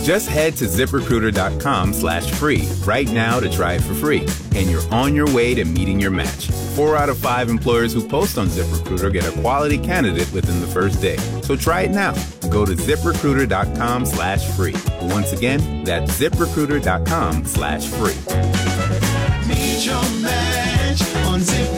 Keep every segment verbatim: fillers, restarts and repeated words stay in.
Just head to ZipRecruiter.com slash free right now to try it for free, and you're on your way to meeting your match. Four out of five employers who post on ZipRecruiter get a quality candidate within the first day. So try it now. Go to ZipRecruiter.com slash free. Once again, that's ZipRecruiter.com slash free. Meet your match on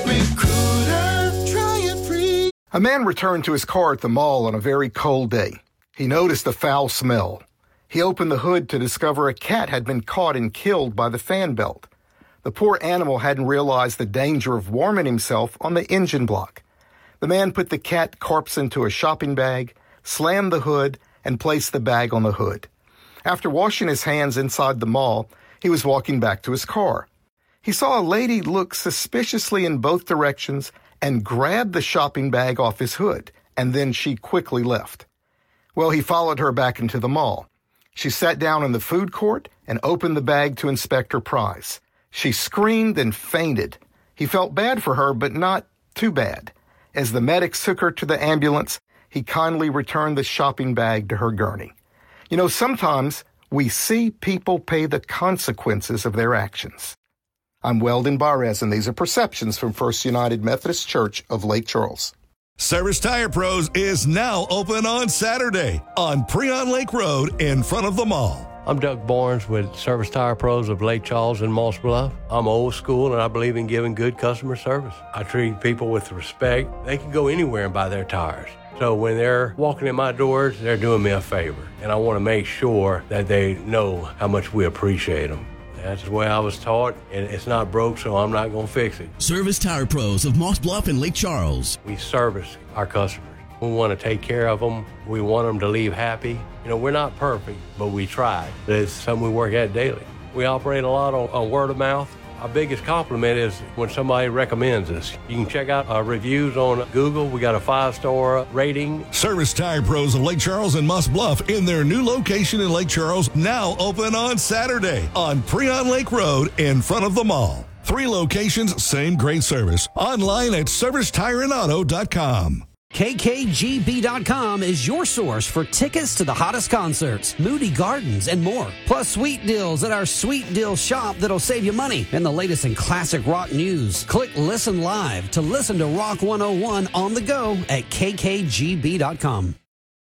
ZipRecruiter. Try it free. A man returned to his car at the mall on a very cold day. He noticed a foul smell. He opened the hood to discover a cat had been caught and killed by the fan belt. The poor animal hadn't realized the danger of warming himself on the engine block. The man put the cat corpse into a shopping bag, slammed the hood, and placed the bag on the hood. After washing his hands inside the mall, he was walking back to his car. He saw a lady look suspiciously in both directions and grabbed the shopping bag off his hood, and then she quickly left. Well, he followed her back into the mall. She sat down in the food court and opened the bag to inspect her prize. She screamed and fainted. He felt bad for her, but not too bad. As the medics took her to the ambulance, he kindly returned the shopping bag to her gurney. You know, sometimes we see people pay the consequences of their actions. I'm Weldon Barres, and these are Perceptions from First United Methodist Church of Lake Charles. Service Tire Pros is now open on Saturday on Preon Lake Road in front of the mall. I'm Doug Barnes with Service Tire Pros of Lake Charles and Moss Bluff. I'm old school and I believe in giving good customer service. I treat people with respect. They can go anywhere and buy their tires. So when they're walking in my doors, they're doing me a favor. And I want to make sure that they know how much we appreciate them. That's the way I was taught, and it's not broke, so I'm not going to fix it. Service Tire Pros of Moss Bluff and Lake Charles. We service our customers. We want to take care of them. We want them to leave happy. You know, we're not perfect, but we try. It's something we work at daily. We operate a lot on, on word of mouth. Our biggest compliment is when somebody recommends us. You can check out our reviews on Google. We got a five-star rating. Service Tire Pros of Lake Charles and Moss Bluff in their new location in Lake Charles, now open on Saturday on Preon Lake Road in front of the mall. Three locations, same great service. Online at service tire and auto dot com. K K G B dot com is your source for tickets to the hottest concerts, Moody Gardens, and more. Plus sweet deals at our Sweet Deal shop that'll save you money and the latest in classic rock news. Click Listen Live to listen to Rock one oh one on the go at K K G B dot com.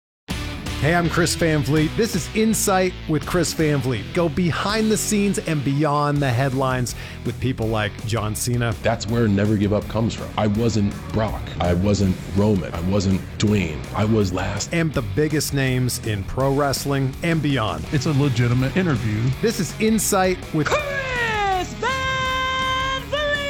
Hey, I'm Chris Van Vliet. This is Insight with Chris Van Vliet. Go behind the scenes and beyond the headlines with people like John Cena. That's where Never Give Up comes from. I wasn't Brock. I wasn't Roman. I wasn't Dwayne. I was last. And the biggest names in pro wrestling and beyond. It's a legitimate interview. This is Insight with Chris Van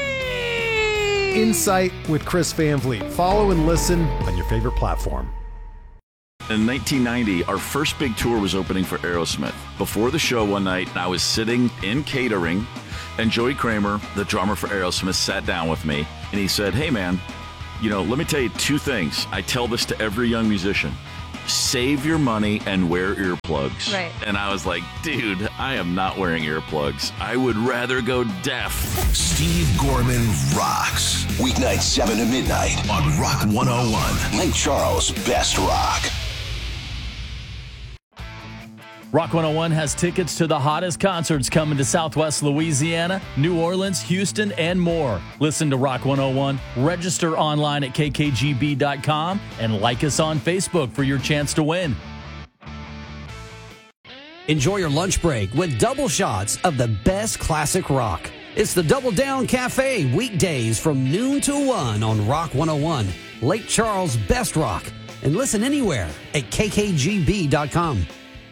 Vliet. Insight with Chris Van Vliet. Follow and listen on your favorite platform. In nineteen ninety, our first big tour was opening for Aerosmith. Before the show one night, I was sitting in catering, and Joey Kramer, the drummer for Aerosmith, sat down with me, and he said, hey man, you know, let me tell you two things. I tell this to every young musician. Save your money and wear earplugs. Right. And I was like, dude, I am not wearing earplugs. I would rather go deaf. Steve Gorman rocks. Weeknights seven to midnight on Rock one oh one. Lake Charles' best rock. Rock one oh one has tickets to the hottest concerts coming to Southwest Louisiana, New Orleans, Houston, and more. Listen to Rock one oh one, register online at K K G B dot com, and like us on Facebook for your chance to win. Enjoy your lunch break with double shots of the best classic rock. It's the Double Down Cafe, weekdays from noon to one on Rock one oh one, Lake Charles' best rock. And listen anywhere at K K G B dot com.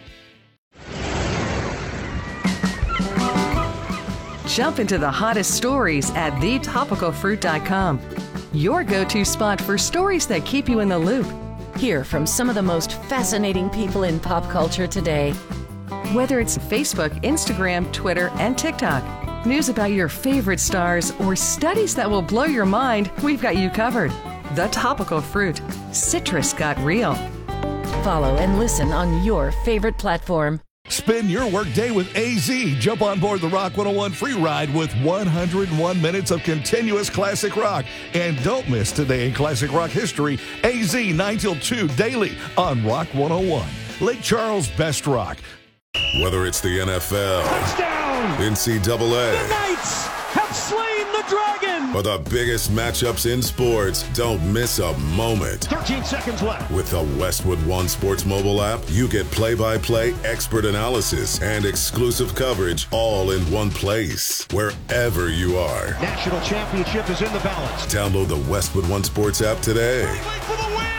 Jump into the hottest stories at the topical fruit dot com. Your go-to spot for stories that keep you in the loop. Hear from some of the most fascinating people in pop culture today. Whether it's Facebook, Instagram, Twitter, and TikTok, news about your favorite stars, or studies that will blow your mind, we've got you covered. The Topical Fruit. Citrus got real. Follow and listen on your favorite platform. Spend your workday with A Z. Jump on board the Rock one oh one free ride with one hundred one minutes of continuous classic rock. And don't miss Today in Classic Rock History, A Z nine till two daily on Rock one oh one. Lake Charles' best rock. Whether it's the N F L, Touchdown! N C double A, The Knights have slain the dragon! or the biggest matchups in sports, don't miss a moment. thirteen seconds left. With the Westwood One Sports mobile app, you get play-by-play expert analysis and exclusive coverage all in one place, wherever you are. National championship is in the balance. Download the Westwood One Sports app today. For the win!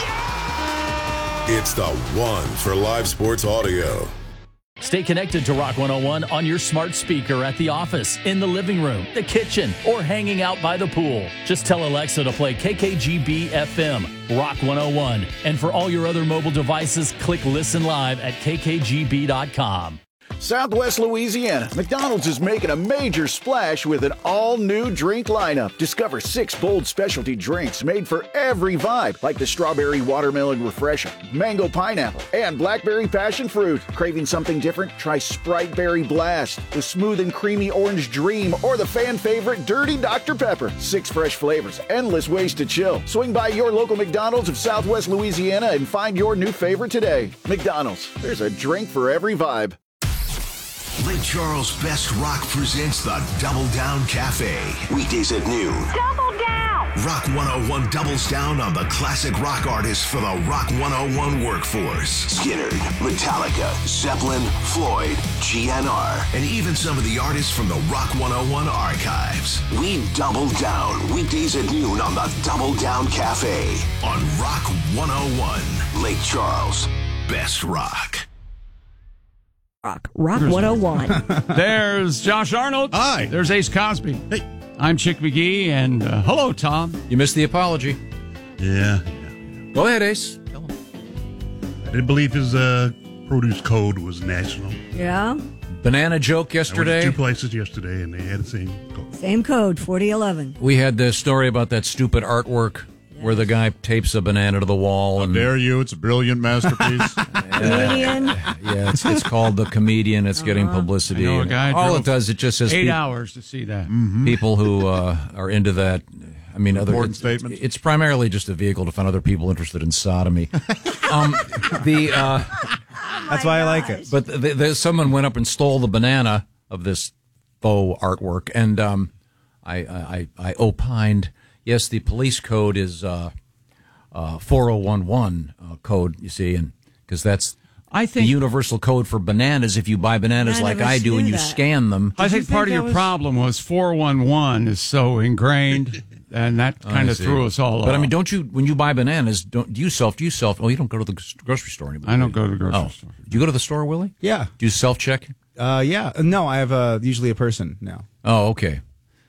It's the one for live sports audio. Stay connected to Rock one oh one on your smart speaker at the office, in the living room, the kitchen, or hanging out by the pool. Just tell Alexa to play K K G B F M, Rock one oh one. And for all your other mobile devices, click Listen Live at K K G B dot com. Southwest Louisiana, McDonald's is making a major splash with an all-new drink lineup. Discover six bold specialty drinks made for every vibe, like the Strawberry Watermelon Refresher, Mango Pineapple, and Blackberry Passion Fruit. Craving something different? Try Sprite Berry Blast, the Smooth and Creamy Orange Dream, or the fan favorite Dirty Doctor Pepper. Six fresh flavors, endless ways to chill. Swing by your local McDonald's of Southwest Louisiana and find your new favorite today. McDonald's, there's a drink for every vibe. Lake Charles Best Rock presents the Double Down Cafe. Weekdays at noon. Double down! Rock one oh one doubles down on the classic rock artists for the Rock one oh one workforce. Skynyrd, Metallica, Zeppelin, Floyd, G N R, and even some of the artists from the Rock one oh one archives. We double down weekdays at noon on the Double Down Cafe on Rock one oh one. Lake Charles Best Rock. Rock, Rock one oh one. There's Josh Arnold. Hi. There's Ace Cosby. Hey. I'm Chick McGee, and uh, hello, Tom. You missed the apology. Yeah. Go ahead, Ace. I didn't believe his uh, produce code was national. Yeah. Banana joke I yesterday. went to two places yesterday, and they had the same code. Same code, forty eleven. We had the story about that stupid artwork where the guy tapes a banana to the wall. And, How dare you? It's a brilliant masterpiece. Comedian. Yeah, it's, it's called The Comedian. It's uh-huh. getting publicity. I know a guy all drove it does, it just says eight pe- hours to see that. Mm-hmm. People who uh, are into that. I mean, other Important it's, statements. It's primarily just a vehicle to find other people interested in sodomy. um, the uh, That's why I like it. But the, the, someone went up and stole the banana of this faux artwork, and um, I, I, I opined, yes, the police code is uh, uh, four oh one one uh, code, you see, and because that's I think the universal code for bananas. If you buy bananas like I do and you that. scan them. I think, think part of that your was- problem was four one one is so ingrained, and that kind I of see. threw us all off. But I mean, don't you, when you buy bananas, don't do you self, do you self, oh, you don't go to the grocery store anymore. I don't go to the grocery oh. store. Do you go to the store, Willie? Yeah. Do you self-check? Uh, yeah. No, I have uh, usually a person now. Oh, okay.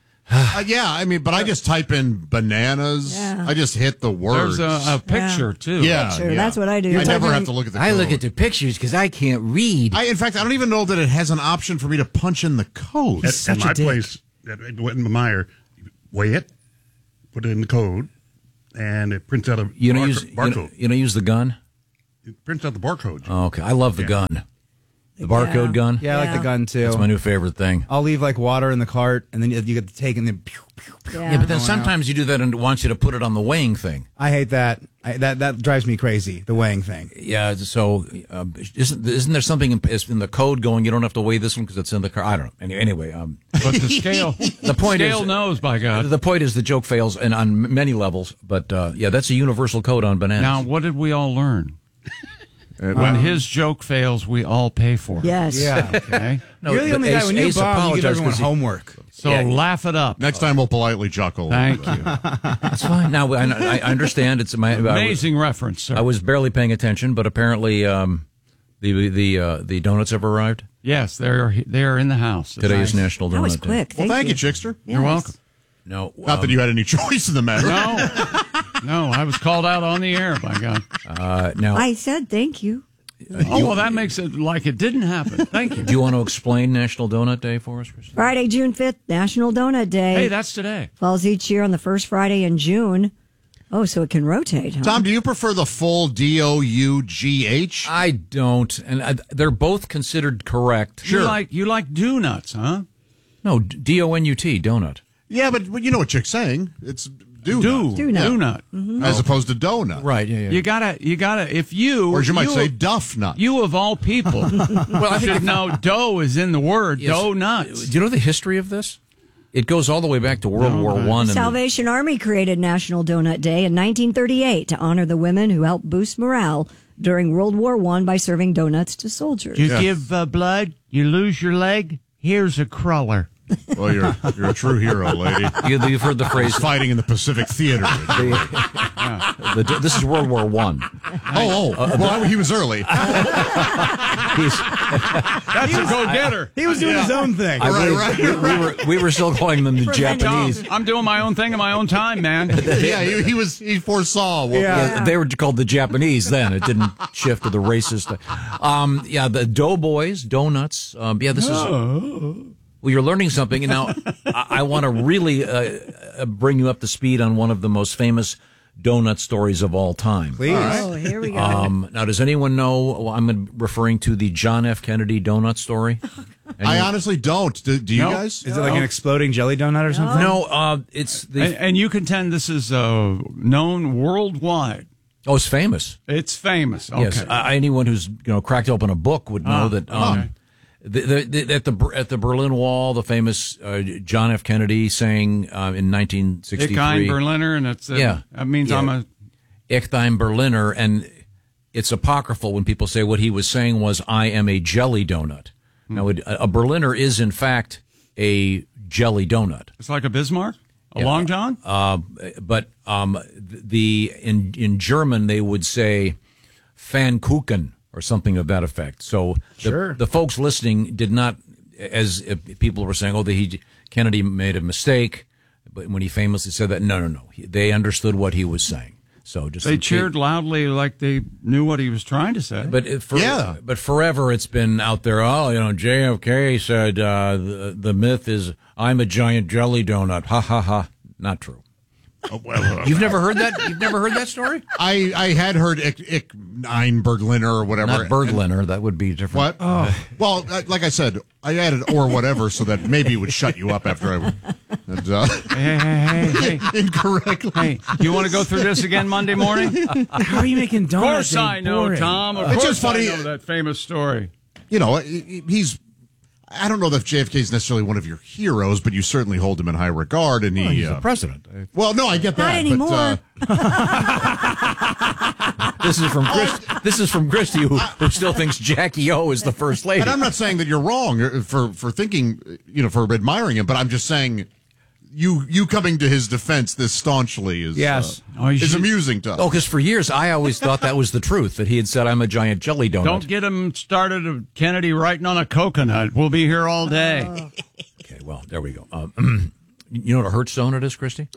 uh, yeah, I mean, but I just type in bananas. Yeah. I just hit the words. There's a, a picture, Yeah. too. yeah, Picture, yeah. that's what I do. I You're never typing- have to look at the I code. look at the pictures because I can't read. I, in fact, I don't even know that it has an option for me to punch in the code. At, At, at my place, At Witten Meyer, weigh it, put it in the code, and it prints out a you don't bar- use you barcode. don't, you don't use the gun. It prints out the barcode. Oh, okay, I love the Yeah. gun. The barcode gun. yeah, I like Yeah. the gun too. That's my new favorite thing. I'll leave like water in the cart, and then you get to take, and then pew, pew, pew. Yeah. Yeah, but then Going sometimes you do that and it wants you to put it on the weighing thing. I hate that. I, that that drives me crazy. The weighing thing. Yeah, so uh, isn't isn't there something in, in the code going? You don't have to weigh this one because it's in the car. I don't know. Any- Anyway, um, But the scale, the point scale is, knows, by God. the point is the joke fails and on many levels. But uh, yeah, that's a universal code on bananas. Now, what did we all learn? When his joke fails, we all pay for it. Yes. Yeah. Okay? No, You're the but only guy Ace- when you Ace bomb, you give apologized everyone 'cause he- homework. So Yeah. laugh it up. Next time we'll politely chuckle. Thank you. That's fine. Now I, I understand. It's my Amazing I was, reference, sir. I was barely paying attention, but apparently um, the the uh, the donuts have arrived. Yes, they're they're in the house. Today is Nice. National Donut That was Day. quick. Well, Thank, thank you, Chickster. You're welcome. No, Not that you had any choice in the matter. No, no, I was called out on the air. By God. Uh, now, I said thank you. Oh well, that makes it like it didn't happen. Thank you. do you want to explain National Donut Day for us, Christine? Friday, June fifth, National Donut Day. Hey, that's today. Falls each year on the first Friday in June. Oh, so it can rotate, huh? Tom, do you prefer the full D O U G H? I don't, and I, they're both considered correct. You like you like do nuts, huh? No, D O N U T, donut. Yeah, but you know what Chick's saying. It's do Do. Do nut. Do nut. Mhm. As opposed to donut. Right, yeah, yeah. You gotta, you gotta, if you. Or as you might you, say, duff nut. You of all people. Well, I think should know dough is in the word. Yes. Dough nuts. Do you know the history of this? It goes all the way back to World No, War but- One. The and Salvation Army created National Donut Day in nineteen thirty-eight to honor the women who helped boost morale during World War One by serving donuts to soldiers. You give uh, blood, you lose your leg. Here's a cruller. Well, you're you're a true hero, lady. You, you've heard the phrase fighting in the Pacific Theater. the, the, this is World War One. Oh, oh, uh, well, he was early. He's, That's a go-getter. He was doing Yeah. his own thing. I Right, believe right, we, we were we were still calling them the Japanese. I'm doing my own thing in my own time, man. Yeah, he, he was. He foresaw. What, Yeah, they were called the Japanese then. It didn't shift to the racist. Um, yeah, the Doughboys, donuts. Um, yeah, this is. Well, you're learning something. And now I, I want to really uh, bring you up to speed on one of the most famous donut stories of all time. Please. Oh, here we go. Um, now, does anyone know? Well, I'm referring to the John F. Kennedy donut story. I honestly don't. Do, do you No. guys? Is it like an exploding jelly donut or something? No, uh, it's the. And, and you contend this is uh, known worldwide. Oh, it's famous. It's famous. Okay. Yes, uh, anyone who's you know cracked open a book would know Ah, that. Um, okay. the, the, the, at the at the Berlin Wall, the famous uh, John F. Kennedy saying uh, in nineteen sixty-three, Ich ein Berliner, and it's uh, Yeah. that means Yeah. I'm a. Ich ein Berliner, and it's apocryphal when people say what he was saying was, I am a jelly donut. Hmm. Now, it, a Berliner is, in fact, a jelly donut. It's like a Bismarck, a Yeah. Long John. Uh, but um, the in in German, they would say Pfannkuchen or something of that effect. So the, Sure. the folks listening did not, as uh, people were saying, oh, the, he, Kennedy made a mistake. But when he famously said that, no, no, no. He, they understood what he was saying. So just They in cheered case- loudly like they knew what he was trying to say. But it, for, Yeah. but forever it's been out there. Oh, you know, J F K said uh, the, the myth is I'm a giant jelly donut. Ha ha ha. Not true. Oh, well, uh, You've never heard that? You've never heard that story? I I had heard ich, ich ein Berliner or whatever. Not Berliner. That would be different. What? Oh. Well, uh, like I said, I added or whatever so that maybe it would shut you up after I. And, uh, hey, hey, hey, hey. incorrectly. Hey, you want to go through this again Monday morning? How are you making Of donuts? course I know, boring? Tom. Of It's course just funny- I know that famous story. You know, he- he's. I don't know that J F K is necessarily one of your heroes, but you certainly hold him in high regard. And he, Well, he's uh, the president. well, no, I get Not that. anymore. But, uh, This is from Chris, this is from Christy, who, who still thinks Jackie O is the first lady. and I'm not saying that you're wrong for for thinking, you know, for admiring him, but I'm just saying. You you coming to his defense this staunchly is Yes. uh, Oh, you is should- amusing to us. Oh, because for years I always thought that was the truth, that he had said, I'm a giant jelly donut. Don't get him started of Kennedy writing on a coconut. We'll be here all day. Okay, well, there we go. Um, you know what a Hertz donut is, Christy?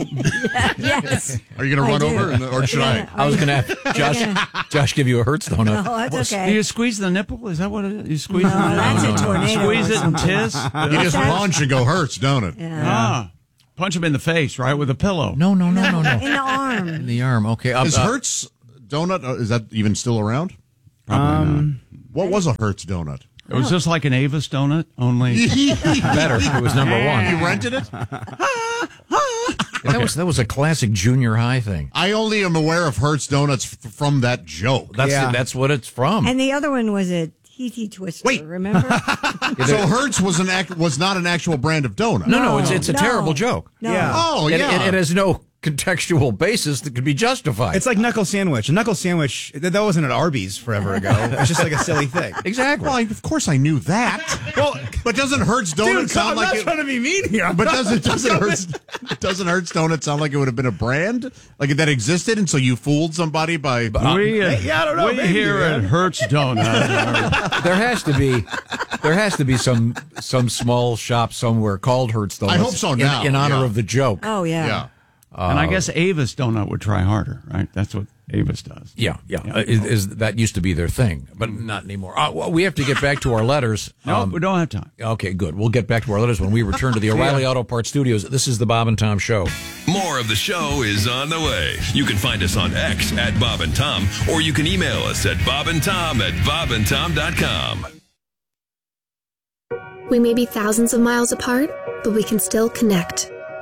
Yes. Are you going to I run do. over, and, or should Yeah. I? I was going to have Josh, Josh give you a Hertz donut. Oh, that's Do okay. you squeeze the nipple? Is that what it is? You squeeze No, the nipple? that's no, a no. tornado. Squeeze or it and something. tiss? You just punch and go hurts, don't it? Ah, punch him in the face, right, with a pillow. No, no, no, no, no. In the arm. In the arm. Okay. Uh, Is uh, Hertz donut? Uh, is that even still around? Probably What was a Hertz donut? not. It was just like an Avis donut, only better. It was number one. You rented it? That was that was a classic junior high thing. I only am aware of Hertz donuts f- from that joke. That's Yeah. that's what it's from. And the other one was a T T Twister. Wait. Remember? So Hertz was an act, was not an actual brand of donut. no, no, it's it's a No. terrible joke. No. Yeah. Oh It, yeah. it, it has no contextual basis that could be justified. It's like knuckle sandwich. A knuckle sandwich, that that wasn't at Arby's forever ago. It's just like a silly thing. exactly. Well, I, of course I knew that. Well, But doesn't Hertz donut dude, sound I'm like not it? trying to be mean here. But doesn't doesn't Hertz doesn't Hertz donut sound like it would have been a brand like that existed, and so you fooled somebody by? we, uh, yeah, I don't know, we maybe, here man. at Hertz Donut. there has to be there has to be some some small shop somewhere called Hertz Donuts. I hope so in- now, in, honor yeah. of the joke. Oh, yeah. yeah. and I guess Avis Donut would try harder, right? That's what Avis does. Yeah, yeah. Uh, is, is that used to be their thing, but not anymore. Uh, well, we have to get back to our letters. No, Um, we don't have time. Okay, good. We'll get back to our letters when we return to the O'Reilly Auto Parts Studios. This is the Bob and Tom Show. More of the show is on the way. You can find us on X at Bob and Tom, or you can email us at bob and tom at bob and tom dot com. We may be thousands of miles apart, but we can still connect.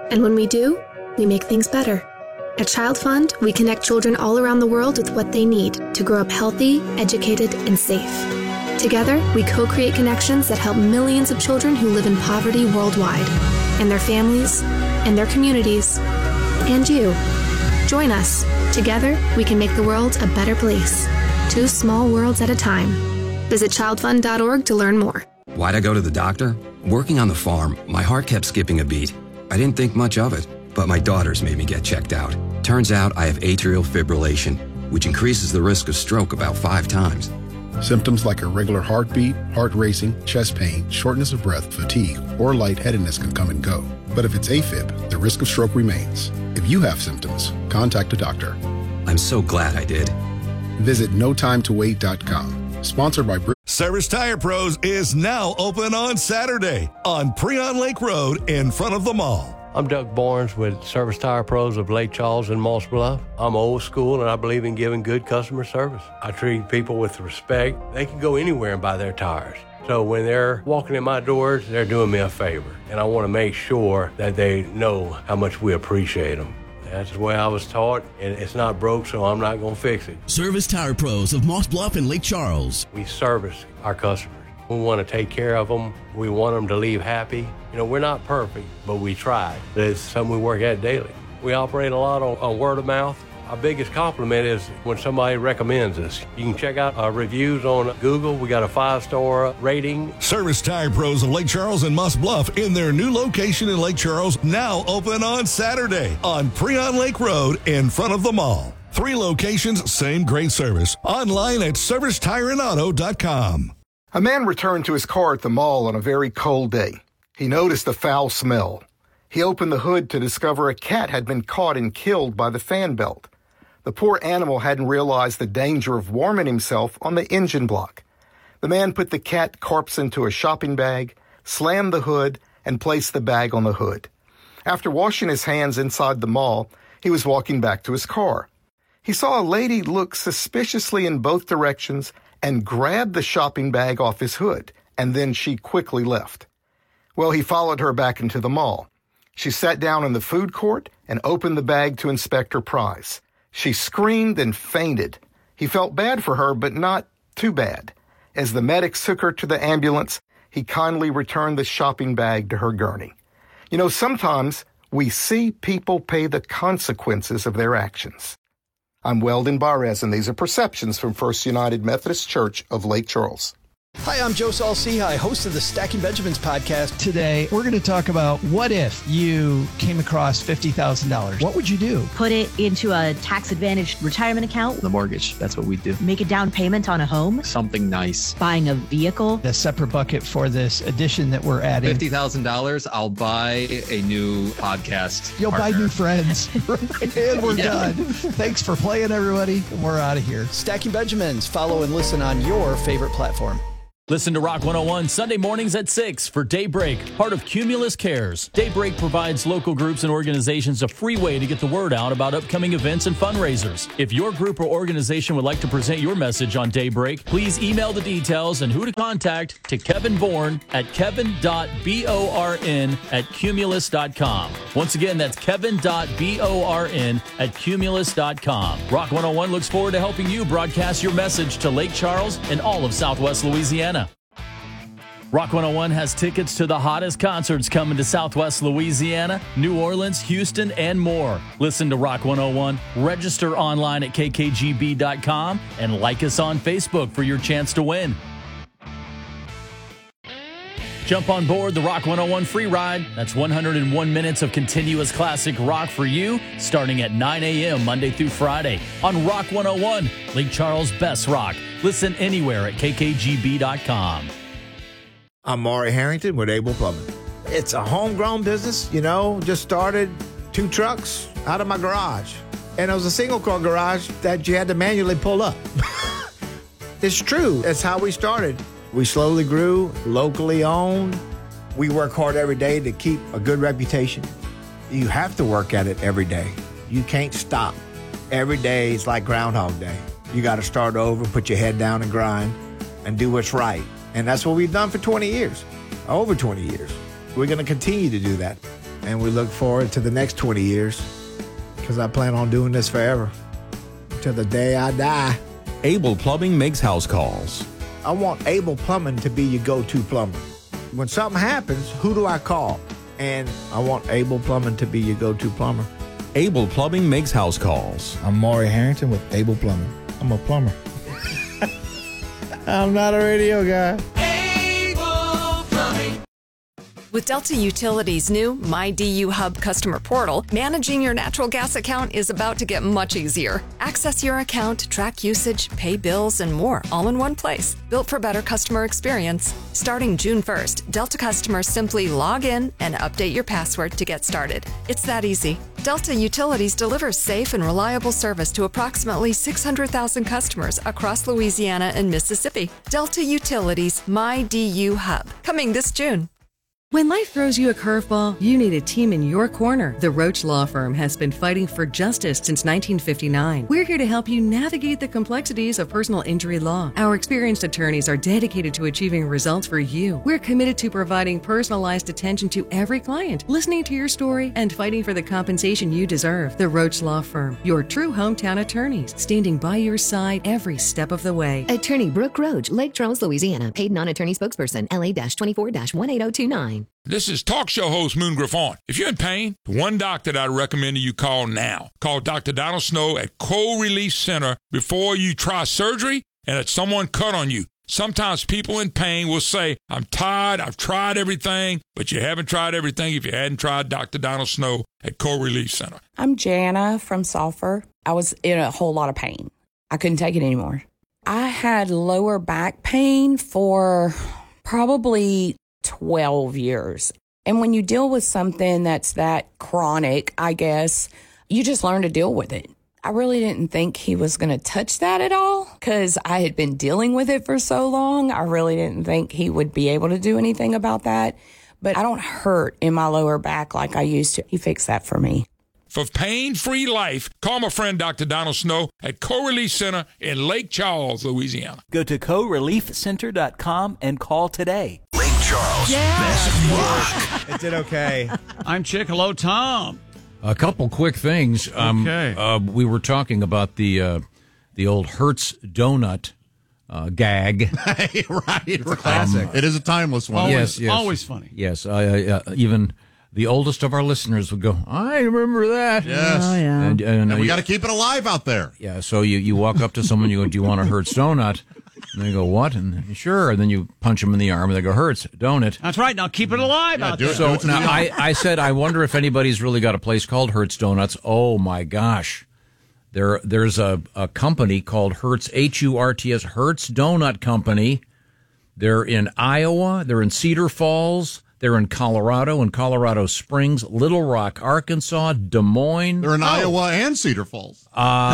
And when we do, we make things better. At Child Fund, we connect children all around the world with what they need to grow up healthy, educated, and safe. Together, we co-create connections that help millions of children who live in poverty worldwide, and their families, and their communities, and you. Join us. Together, we can make the world a better place. Two small worlds at a time. Visit child fund dot org to learn more. Why'd I go to the doctor? Working on the farm, my heart kept skipping a beat. I didn't think much of it, but my daughters made me get checked out. Turns out I have atrial fibrillation, which increases the risk of stroke about five times. Symptoms like irregular heartbeat, heart racing, chest pain, shortness of breath, fatigue, or lightheadedness can come and go. But if it's AFib, the risk of stroke remains. If you have symptoms, contact a doctor. I'm so glad I did. Visit no time to wait dot com. Sponsored by... Br- Service Tire Pros is now open on Saturday on Preon Lake Road in front of the mall. I'm Doug Barnes with Service Tire Pros of Lake Charles and Moss Bluff. I'm old school and I believe in giving good customer service. I treat people with respect. They can go anywhere and buy their tires. So when they're walking in my doors, they're doing me a favor. And I want to make sure that they know how much we appreciate them. That's the way I was taught, and it's not broke, so I'm not going to fix it. Service Tire Pros of Moss Bluff and Lake Charles. We service our customers. We want to take care of them. We want them to leave happy. You know, we're not perfect, but we try. It's something we work at daily. We operate a lot on, on word of mouth. Our biggest compliment is when somebody recommends us. You can check out our reviews on Google. We got a five-star rating. Service Tire Pros of Lake Charles and Moss Bluff in their new location in Lake Charles, now open on Saturday on Preon Lake Road in front of the mall. Three locations, same great service. Online at service tire and auto dot com. A man returned to his car at the mall on a very cold day. He noticed a foul smell. He opened the hood to discover a cat had been caught and killed by the fan belt. The poor animal hadn't realized the danger of warming himself on the engine block. The man put the cat corpse into a shopping bag, slammed the hood, and placed the bag on the hood. After washing his hands inside the mall, he was walking back to his car. He saw a lady look suspiciously in both directions and grabbed the shopping bag off his hood, and then she quickly left. Well, he followed her back into the mall. She sat down in the food court and opened the bag to inspect her prize. She screamed and fainted. He felt bad for her, but not too bad. As the medics took her to the ambulance, he kindly returned the shopping bag to her gurney. You know, sometimes we see people pay the consequences of their actions. I'm Weldon Barres, and these are Perceptions from First United Methodist Church of Lake Charles. Hi, I'm Joe Saul-Sehy, host of the Stacking Benjamins podcast. Today, we're going to talk about what if you came across fifty thousand dollars? What would you do? Put it into a tax-advantaged retirement account. The mortgage, that's what we do. Make a down payment on a home. Something nice. Buying a vehicle. A separate bucket for this addition that we're adding. fifty thousand dollars, I'll buy a new podcast You'll partner. buy new friends. And we're yeah. done. Thanks for playing, everybody. We're out of here. Stacking Benjamins. Follow and listen on your favorite platform. Listen to Rock one oh one Sunday mornings at six for Daybreak, part of Cumulus Cares. Daybreak provides local groups and organizations a free way to get the word out about upcoming events and fundraisers. If your group or organization would like to present your message on Daybreak, please email the details and who to contact to Kevin Bourne at kevin dot born at cumulus dot com. Once again, that's kevin dot born at cumulus dot com. Rock one oh one looks forward to helping you broadcast your message to Lake Charles and all of Southwest Louisiana. Rock one oh one has tickets to the hottest concerts coming to Southwest Louisiana, New Orleans, Houston, and more. Listen to Rock one oh one, register online at k k g b dot com, and like us on Facebook for your chance to win. Jump on board the Rock one oh one free ride. That's one hundred one minutes of continuous classic rock for you, starting at nine a.m. Monday through Friday on Rock one oh one, Lake Charles' best rock. Listen anywhere at k k g b dot com. I'm Maury Harrington with Able Plumbing. It's a homegrown business, you know, just started two trucks out of my garage. And it was a single-car garage that you had to manually pull up. It's true. That's how we started. We slowly grew, locally owned. We work hard every day to keep a good reputation. You have to work at it every day. You can't stop. Every day is like Groundhog Day. You got to start over, put your head down and grind, and do what's right. And that's what we've done for twenty years, over twenty years. We're going to continue to do that. and we look forward to the next twenty years because I plan on doing this forever till the day I die. Able Plumbing makes house calls. I want Able Plumbing to be your go-to plumber. When something happens, who do I call? And I want Able Plumbing to be your go-to plumber. Able Plumbing makes house calls. I'm Maury Harrington with Able Plumbing. I'm a plumber. I'm not a radio guy. With Delta Utilities' new MyDU Hub customer portal, managing your natural gas account is about to get much easier. Access your account, track usage, pay bills, and more all in one place. Built for better customer experience. Starting June first, Delta customers simply log in and update your password to get started. It's that easy. Delta Utilities delivers safe and reliable service to approximately six hundred thousand customers across Louisiana and Mississippi. Delta Utilities' MyDU Hub, coming this June. When life throws you a curveball, you need a team in your corner. The Roach Law Firm has been fighting for justice since nineteen fifty-nine. We're here to help you navigate the complexities of personal injury law. Our experienced attorneys are dedicated to achieving results for you. We're committed to providing personalized attention to every client, listening to your story, and fighting for the compensation you deserve. The Roach Law Firm, your true hometown attorneys, standing by your side every step of the way. Attorney Brooke Roach, Lake Charles, Louisiana. Paid non-attorney spokesperson, L A twenty-four one eight zero two nine. This is talk show host Moon Griffon. If you're in pain, the one doctor that I recommend you call now. Call Doctor Donald Snow at Cold Relief Center before you try surgery and if someone cut on you. Sometimes people in pain will say, I'm tired, I've tried everything, but you haven't tried everything if you hadn't tried Doctor Donald Snow at Cold Relief Center. I'm Jana from Sulphur. I was in a whole lot of pain. I couldn't take it anymore. I had lower back pain for probably twelve years. And when you deal with something that's that chronic, I guess, you just learn to deal with it. I really didn't think he was going to touch that at all because I had been dealing with it for so long. I really didn't think he would be able to do anything about that. But I don't hurt in my lower back like I used to. He fixed that for me. For pain-free life, call my friend Doctor Donald Snow at Co-Relief Center in Lake Charles, Louisiana. Go to co relief center dot com and call today. Lake Charles, yeah. best rock. It did okay. I'm Chick. Hello, Tom. A couple quick things. Um, Okay. Uh, we were talking about the uh, the old Hertz donut uh, gag. right, It's a classic. Um, it is a timeless one. Always, yes, yes. always funny. Yes, uh, uh, even the oldest of our listeners would go, I remember that. Yes. Oh, yeah. And, and, And uh, we you- got to keep it alive out there. Yeah, so you, you walk up to someone, you go, do you want a Hertz donut? And they go, what? And sure. And then you punch them in the arm, and they go, Hertz, donut. That's right. Now keep it alive Yeah, out do there. it. So to now the I, I said, I wonder if anybody's really got a place called Hertz Donuts. Oh, my gosh. There, There's a, a company called Hertz, H U R T S, Hertz Donut Company. They're in Iowa. They're in Cedar Falls. They're in Colorado and Colorado Springs, Little Rock, Arkansas, Des Moines. They're in oh. Iowa and Cedar Falls.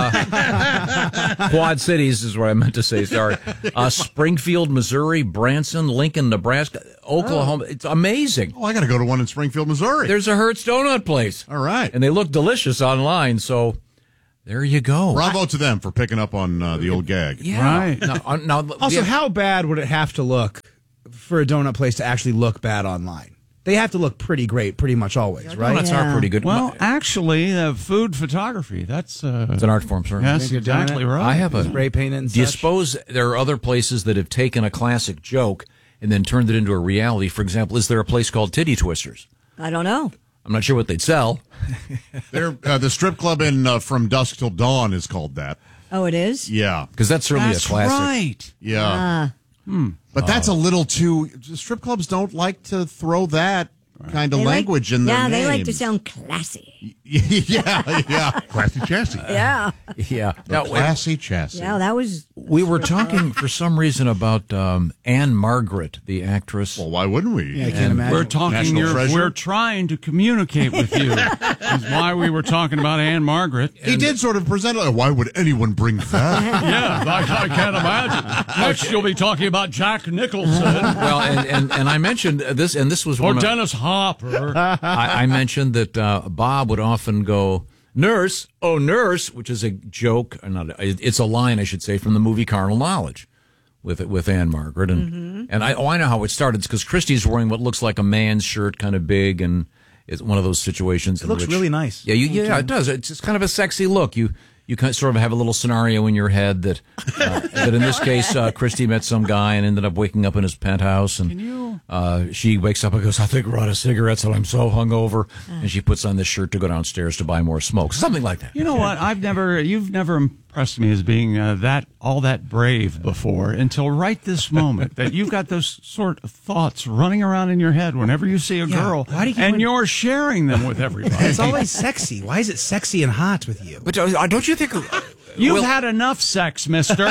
Uh, Quad Cities is what I meant to say. Sorry. Uh, Springfield, Missouri, Branson, Lincoln, Nebraska, Oklahoma. Oh. It's amazing. Oh, I got to go to one in Springfield, Missouri. There's a Hertz donut place. All right. And they look delicious online. So there you go. Bravo to them for picking up on uh, the old gag. Yeah. Right. Now, uh, now, Also, yeah. how bad would it have to look for a donut place to actually look bad online? They have to look pretty great pretty much always, right? Donuts are pretty good. Well, actually, uh, food photography, that's... Uh, It's an art form, sir. That's exactly right. I have a... Spray paint and Do you such. suppose there are other places that have taken a classic joke and then turned it into a reality? For example, is there a place called Titty Twisters? I don't know. I'm not sure what they'd sell. They're, uh, the strip club in uh, From Dusk Till Dawn is called that. Oh, it is? Yeah. Because that's certainly That's a classic. right. Yeah. Ah. Hmm. But that's a little too... Strip clubs don't like to throw that kind of They language like, in their yeah, names. they like to sound classy. yeah, yeah. Classy chassis. Yeah. Yeah. The Now, classy chassis. Yeah, that was... we were talking for some reason about um, Anne Margaret, the actress. Well, why wouldn't we? Yeah, I can't imagine. We're talking, National your, treasure. we're trying to communicate with you. Is why we were talking about Anne Margaret. He did sort of present it. Why would anyone bring that? Yeah, I, I can't imagine. Next, you'll be talking about Jack Nicholson. Well, and, and, and I mentioned this, and this was Or one of- Dennis Hopper. I, I mentioned that uh, Bob would often go, nurse, oh, nurse, which is a joke. Or not, it's a line, I should say, from the movie Carnal Knowledge with with Anne Margaret. And, Mm-hmm. and I, oh, I know how it started. It's because Christy's wearing what looks like a man's shirt, kind of big, and is one of those situations. It in looks which, really nice. Yeah, you, yeah, it does. It's just kind of a sexy look. You you kind of sort of have a little scenario in your head that uh, that in this case, uh, Christy met some guy and ended up waking up in his penthouse, and Can you- uh, she wakes up and goes, "I think we're out of cigarettes, and I'm so hungover," and she puts on this shirt to go downstairs to buy more smoke, something like that. You know what? I've never, you've never impressed me as being uh, that all that brave before until right this moment that you've got those sort of thoughts running around in your head whenever you see a Yeah, girl, why do you keep and on- you're sharing them with everybody. It's always sexy. Why is it sexy and hot with you? But uh, don't you think you've Will- had enough sex, Mister?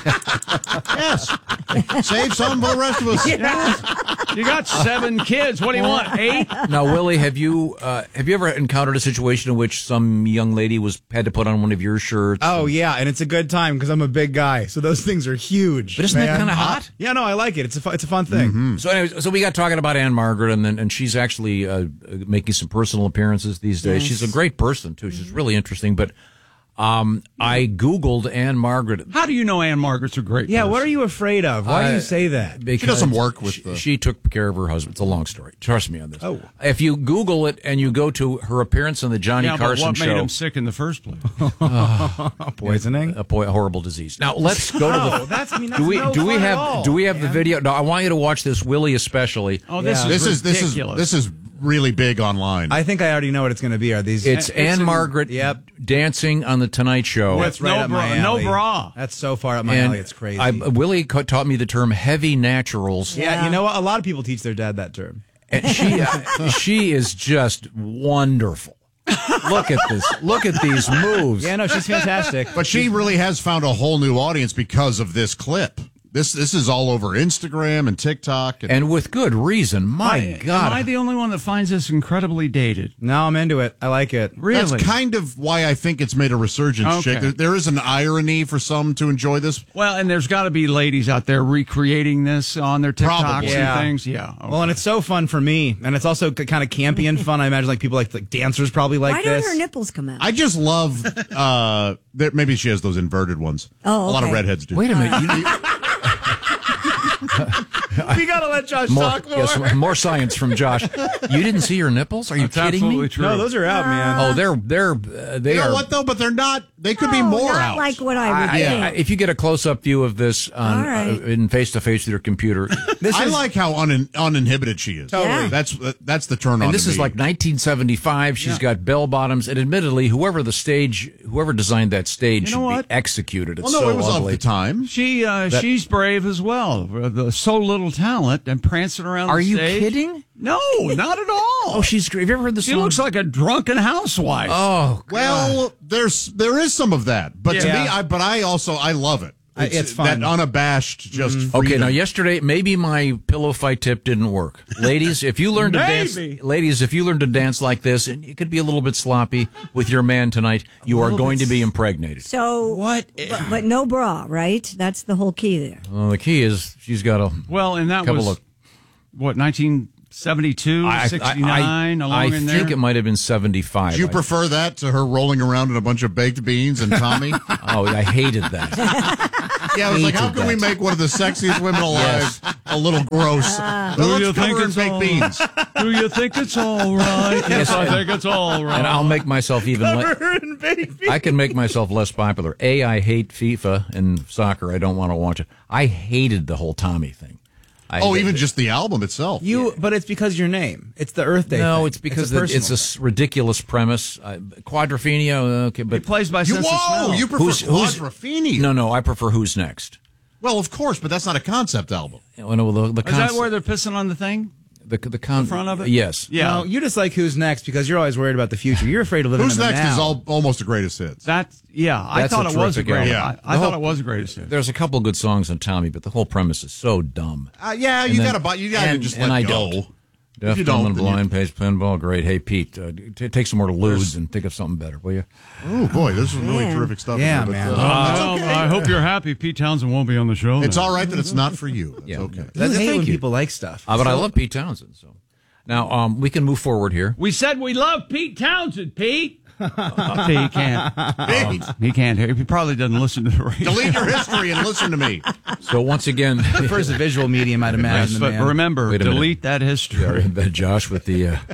Yes. Save some for the rest of us. You got seven kids. What do you want? Eight? Now, Willie, have you uh, have you ever encountered a situation in which some young lady was had to put on one of your shirts? Oh yeah, and it's a good time because I'm a big guy, so those things are huge. But isn't that man. kinda hot? Yeah, no, I like it. It's a fu- it's a fun thing. So, anyways, so we got talking about Anne Margaret, and then and she's actually uh, making some personal appearances these days. Yes. She's a great person too. She's really interesting. But um, I Googled Anne Margaret. How do you know Anne Margaret's a great Yeah, person? what are you afraid of? Why do I- you say that? Because She does some work with she, the- she took care of her husband. It's a long story. Trust me on this. Oh. If you Google it and you go to her appearance on the Johnny yeah, Carson but what show, made him sick in the first place? Poisoning? a, po- a horrible disease. Now let's go to No, the. that's I mean that's do we no do we fun at have all, do we have the man. video? No, I want you to watch this, Willie especially. Oh, this Yeah. is This is this is ridiculous. this is really big online. I think I already know what it's going to be. Are these? It's, It's Anne in- Margaret Yep. dancing on the Tonight Show. That's right no up my bra- no alley. bra. That's so far up my and alley. It's crazy. I, Willie co- taught me the term heavy naturals. yeah, you know what? A lot of people teach their dad that term. And she uh, she is just wonderful. Look at this. Look at these moves. Yeah, no, she's fantastic. But she really has found a whole new audience because of this clip. This this is all over Instagram and TikTok. And, And with good reason. My I- God. Am I the only one that finds this incredibly dated? No, I'm into it. I like it. Really? that's kind of why I think it's made a resurgence, Okay. Jake. There, there is an irony for some to enjoy this. Well, and there's got to be ladies out there recreating this on their TikToks Probably. and Yeah. things. Yeah. okay. Well, and it's so fun for me, and it's also kind of campy and fun. I imagine like people like like dancers probably like Why this. don't her nipples come out? I just love, uh, that maybe she has those inverted ones. Oh, A lot of okay. redheads do. Wait a minute. You, we gotta let Josh more, talk more. yes, more science from Josh. You didn't see her nipples? Are you That's kidding absolutely me? true. No, those are out, man. Oh, they're they're uh, they You know are. what though? But they're not. They could be No, more not out. like what I would I- think. I- if you get a close-up view of this on All right. uh, in face-to-face with your computer, This I is like how un, uninhibited she is. Totally. Yeah. That's that's the turn on. and this to is me. like nineteen seventy-five. She's got bell bottoms, and admittedly, whoever the stage, whoever designed that stage, You know should what? be executed. It's Well, no, so it was ugly. of the time. She uh, That- she's brave as well. Uh, the- So little talent and prancing around. Are the you stage. kidding? No, not at all. Oh, she's great. Have you ever heard the She song? looks like a drunken housewife. Oh, Well, there's there is some of that, but to Yeah. me, I but I also I love it. I- it's fun. that unabashed just Okay, freedom. now yesterday maybe my pillow fight tip didn't work. Ladies, if you learn to dance, Maybe. ladies, if you learn to dance like this, and you could be a little bit sloppy with your man tonight, you are little going bit to be impregnated. So What? But, but no bra, right? That's the whole key there. Well, the key is she's got a Well, and that couple was of. what nineteen seventy-two, sixty-nine, I, along I in there. think it might have been seventy-five. Do you I- prefer that to her rolling around in a bunch of baked beans and Tommy? Oh, I hated that. Yeah, I was like, how Hated can we that. make one of the sexiest women alive a little gross? Well, Do you let's think cover it in it's baked all- beans. Do you think it's all right? Yes, I think it's all right. And I'll make myself even less. I can make myself less popular. A, I hate FIFA and soccer. I don't want to watch it. I hated the whole Tommy thing. I, Oh, even just the album itself. You, but it's because your name. It's the Earth Day. No, thing. it's because a it's, it's personal a s- ridiculous premise. Uh, Quadrophenia, okay, but He plays by You, sense of whoa, smell. you prefer Who's- who's- Quadrophenia. no, no, I prefer Who's Next. Well, of course, but that's not a concept album. You know, the, the Is that conce- where they're pissing on the thing? the the, con- the front of it? Yes. Yeah. No, you just like Who's Next because you're always worried about the future. You're afraid of living Who's in the Next now. is all, almost the greatest hits. That's yeah. I That's thought a it was a terrific great. album. I, I The thought whole- it was a greatest hit. There's a couple good songs on Tommy, but the whole premise is so dumb. Uh, yeah, And you then- gotta buy. You gotta and- just and let I go. don't. If Deaf, you dumb, don't, and then you- blind, pays pinball. Great. Hey, Pete, uh, t- take some more to Ludes and think of something better, will you? Oh boy, this is really Man. terrific stuff. Yeah, here, but, man. uh, well, it's okay. I hope you're happy. Pete Townsend won't be on the show. It's now. all right that it's not for you. That's Yeah. okay. That's Yeah, hate thank when you. people like stuff. Uh, but I So- love Pete Townsend. So now um, we can move forward here. We said we love Pete Townsend, Pete. Uh, see, he can't. Um, he can't hear. He probably doesn't listen to the radio. Delete your history and listen to me. So once again, Prefers a visual medium, I'd imagine. But man. remember, Wait a minute. delete that history. Yeah, Josh with the uh,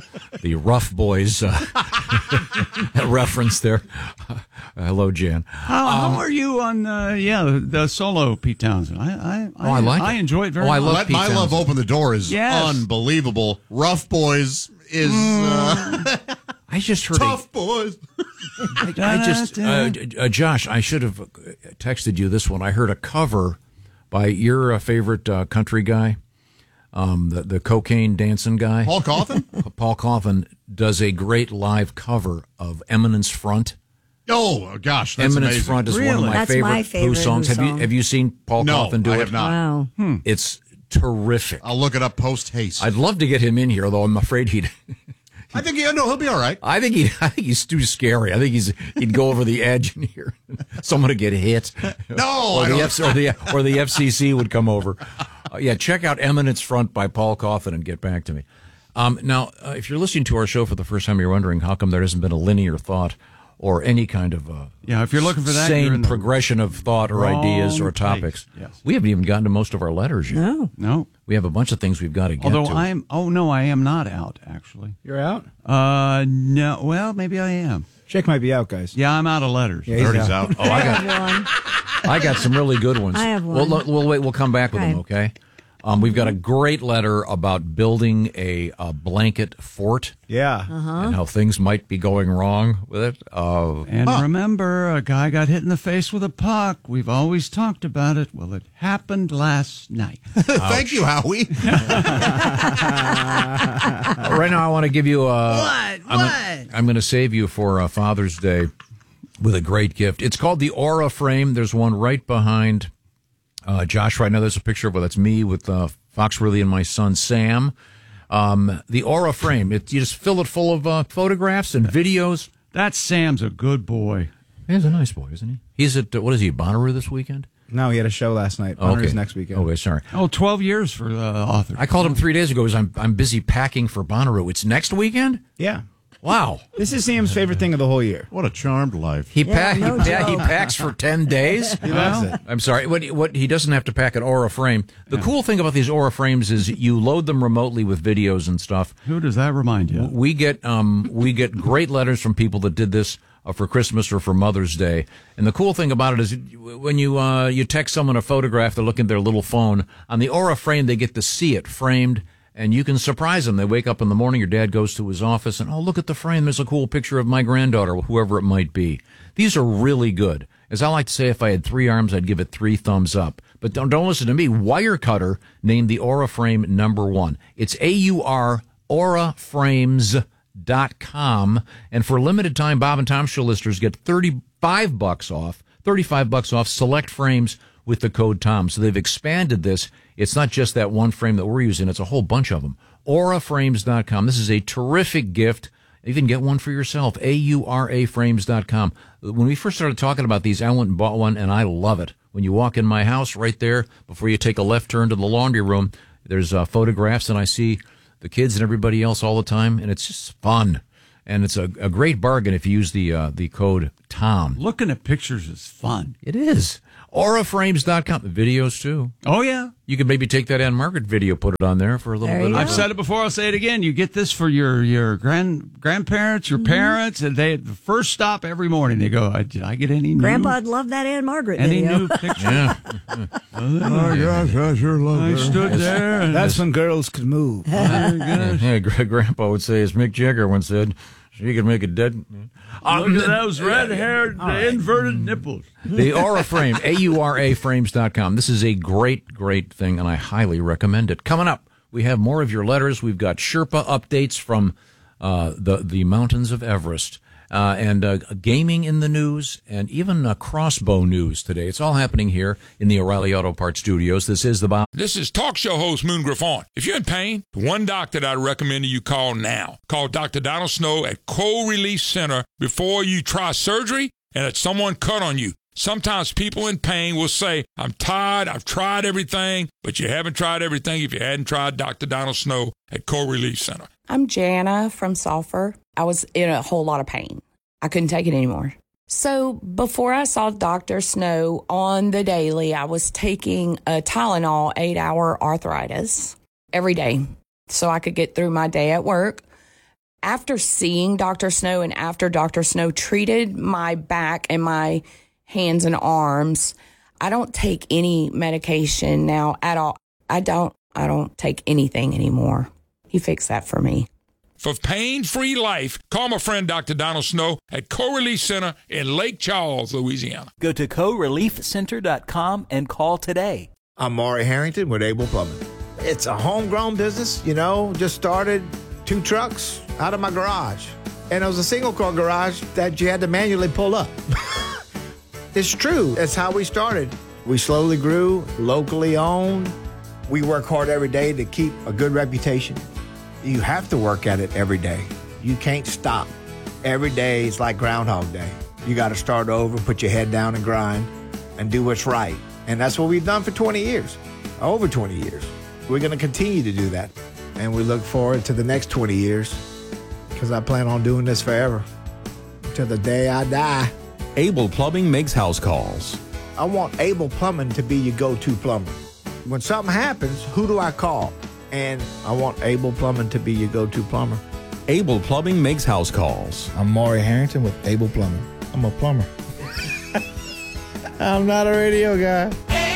the Rough Boys uh, reference there. Uh, hello, Jan. How, Um, how are you on, uh, yeah, the, the solo Pete Townsend? I, I, Oh, I like I it. enjoy it very Oh, I much. love Let My Love Open the Door is Yes. unbelievable. Rough Boys is uh, I just heard Tough Boys. I, I just, uh, uh, Josh, I should have texted you this one. I heard a cover by your uh, favorite uh, country guy, um, the the cocaine dancing guy, Paul Coffin. Paul Coffin does a great live cover of Eminence Front. Oh gosh, that's Eminence amazing. Front is one of my That's favorite, my favorite Who songs. Who Have you song. have you seen Paul No, Coffin do I it? have not. Wow. Hmm. It's terrific. I'll look it up post haste. I'd love to get him in here, though I'm afraid he'd. I think yeah, no, he'll be all right. I think he. I think he's too scary. I think he's. He'd go over the edge in here. Someone would get hit. No, or I the don't. F, or the or the F C C would come over. Uh, yeah, check out Eminence Front by Paul Coffin and get back to me. Um, now, uh, if you're listening to our show for the first time, you're wondering how come there hasn't been a linear thought or any kind of uh, Yeah, if you're looking for that, you're sane in the progression of thought or ideas or wrong topics. place. Yes. We haven't even gotten to most of our letters yet. No. No. We have a bunch of things we've got to get Although to. I'm, oh no, I am not out, actually. You're out? Uh, no, well, maybe I am. Jake might be out, guys. Yeah, I'm out of letters. Yeah, he's Thirty's out. out. Oh, I got, One. I got some really good ones. I have one. We'll, look- we'll wait. We'll come back with them. Okay. Um, we've got a great letter about building a, a blanket fort Yeah. and how things might be going wrong with it. Uh, And remember, a guy got hit in the face with a puck. We've always talked about it. Well, it happened last night. Thank you, Howie. right now, I want to give you a. What? I'm, What? I'm going to save you for uh, Father's Day with a great gift. It's called the Aura Frame. There's one right behind uh, Josh right now. There's a picture of well, that's me with uh, Foxworthy and my son Sam. Um, the Aura Frame. It, you just fill it full of uh, photographs and videos. That Sam's a good boy. He's a nice boy, isn't he? He's at uh, what is he? Bonnaroo this weekend? No, he had a show last night. Oh, Bonnaroo's okay. next weekend. Okay, sorry. Oh, twelve years for the author. I called him three days ago because I'm I'm busy packing for Bonnaroo. It's next weekend. Yeah. Wow. This is Sam's favorite thing of the whole year. What a charmed life. He, Yeah, pack, no he, pa- he joke. packs for ten days. He loves it. I'm sorry. What, what he doesn't have to pack an Aura frame. The cool thing about these Aura frames is you load them remotely with videos and stuff. Who does that remind you of? We get um we get great letters from people that did this uh, for Christmas or for Mother's Day. And the cool thing about it is when you uh you text someone a photograph, they're looking at their little phone on the Aura frame. They get to see it framed. And you can surprise them. They wake up in the morning, your dad goes to his office, and, oh, look at the frame. There's a cool picture of my granddaughter, whoever it might be. These are really good. As I like to say, if I had three arms, I'd give it three thumbs up. But don't, don't listen to me. Wirecutter named the Aura Frame number one. It's A U R, aura frames dot com. And for a limited time, Bob and Tom Show listeners get thirty-five bucks off, thirty-five bucks off select frames with the code Tom. So they've expanded this. It's not just that one frame that we're using. It's a whole bunch of them. aura frames dot com. This is a terrific gift. You can get one for yourself. A U R A frames dot com. When we first started talking about these, I went and bought one, and I love it. When you walk in my house right there, before you take a left turn to the laundry room, there's uh, photographs, and I see the kids and everybody else all the time, and it's just fun. And it's a, a great bargain if you use the uh, the code Tom. Looking at pictures is fun. It is. aura frames dot com. The videos, too. Oh, yeah. You can maybe take that Ann Margaret video, put it on there for a little There bit. you of I've go. said it before. I'll say it again. You get this for your your grand grandparents, your parents, and they the first stop every morning. They go, "Did I get any new Grandpa'd love that Ann Margaret any video. new pictures?" Yeah. Oh gosh, I sure love I that. stood there. And That's when girls could move. yeah, yeah, Gr- Grandpa would say, as Mick Jagger once said, she could make a dead. look at those red-haired, inverted nipples. The Aura Frame, A U R A frames dot com. This is a great, great thing, and I highly recommend it. Coming up, we have more of your letters. We've got Sherpa updates from uh, the, the mountains of Everest, uh, and uh, gaming in the news, and even uh, crossbow news today. It's all happening here in the O'Reilly Auto Parts studios. This is the Bob. This is talk show host Moon Griffon. If you're in pain, one doctor that I recommend you call now. Call Doctor Donald Snow at Cold Release Center before you try surgery and that someone cut on you. Sometimes people in pain will say, I'm tired, I've tried everything, but you haven't tried everything if you hadn't tried Doctor Donald Snow at Cold Release Center. I'm Jana from Sulphur. I was in a whole lot of pain. I couldn't take it anymore. So before I saw Doctor Snow on the daily, I was taking a Tylenol eight-hour arthritis every day so I could get through my day at work. After seeing Doctor Snow and after Doctor Snow treated my back and my hands and arms, I don't take any medication now at all. I don't, I don't take anything anymore. He fixed that for me. For pain-free life, call my friend Doctor Donald Snow at Co-Relief Center in Lake Charles, Louisiana. Go to co relief center dot com and call today. I'm Maury Harrington with Able Plumbing. It's a homegrown business, you know, just started two trucks out of my garage. And it was a single-car garage that you had to manually pull up. It's true. That's how we started. We slowly grew, locally owned. We work hard every day to keep a good reputation. You have to work at it every day. You can't stop. Every day is like Groundhog Day. You got to start over, put your head down and grind and do what's right. And that's what we've done for twenty years, over twenty years. We're going to continue to do that. And we look forward to the next twenty years because I plan on doing this forever till the day I die. Able Plumbing makes house calls. I want Able Plumbing to be your go-to plumber. When something happens, who do I call? And I want Able Plumbing to be your go-to plumber. Able Plumbing makes house calls. I'm Maury Harrington with Able Plumbing. I'm a plumber. I'm not a radio guy.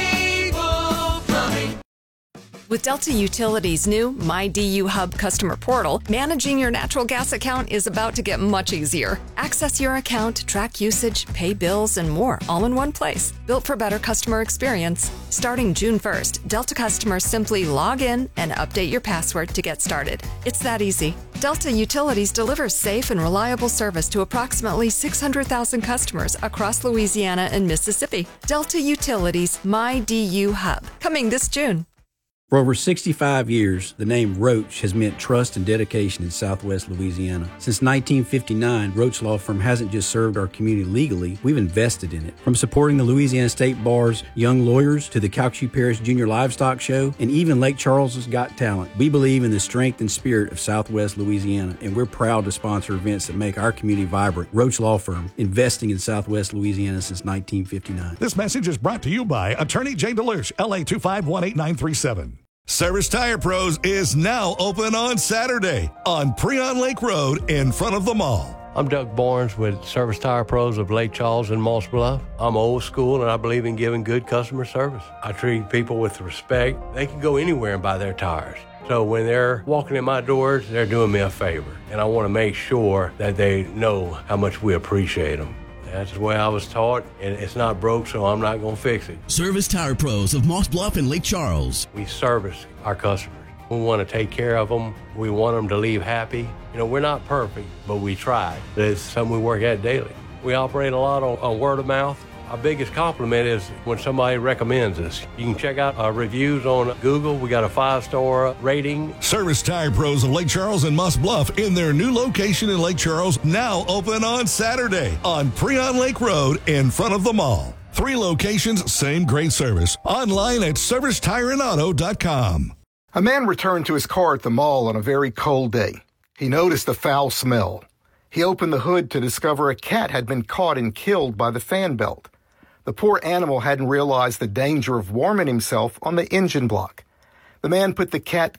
With Delta Utilities' new My D U Hub customer portal, managing your natural gas account is about to get much easier. Access your account, track usage, pay bills, and more, all in one place. Built for better customer experience. Starting June first, Delta customers simply log in and update your password to get started. It's that easy. Delta Utilities delivers safe and reliable service to approximately six hundred thousand customers across Louisiana and Mississippi. Delta Utilities' My D U Hub, coming this June. For over sixty-five years, the name Roach has meant trust and dedication in Southwest Louisiana. Since nineteen fifty-nine, Roach Law Firm hasn't just served our community legally, we've invested in it. From supporting the Louisiana State Bar's Young Lawyers to the Calcasieu Parish Junior Livestock Show and even Lake Charles's Got Talent, we believe in the strength and spirit of Southwest Louisiana, and we're proud to sponsor events that make our community vibrant. Roach Law Firm, investing in Southwest Louisiana since nineteen fifty-nine. This message is brought to you by Attorney Jay DeLuche, L A two five one eight nine three seven. Service Tire Pros is now open on Saturday on Preon Lake Road in front of the mall. I'm Doug Barnes with Service Tire Pros of Lake Charles and Moss Bluff. I'm old school and I believe in giving good customer service. I treat people with respect. They can go anywhere and buy their tires. So when they're walking in my doors, they're doing me a favor. And I want to make sure that they know how much we appreciate them. That's the way I was taught, and it's not broke, so I'm not going to fix it. Service Tire Pros of Moss Bluff and Lake Charles. We service our customers. We want to take care of them. We want them to leave happy. You know, we're not perfect, but we try. But it's something we work at daily. We operate a lot on, on word of mouth. Our biggest compliment is when somebody recommends us. You can check out our reviews on Google. We got a five-star rating. Service Tire Pros of Lake Charles and Moss Bluff in their new location in Lake Charles, now open on Saturday on Preon Lake Road in front of the mall. Three locations, same great service. Online at service tire and auto dot com. A man returned to his car at the mall on a very cold day. He noticed a foul smell. He opened the hood to discover a cat had been caught and killed by the fan belt. The poor animal hadn't realized the danger of warming himself on the engine block. The man put the cat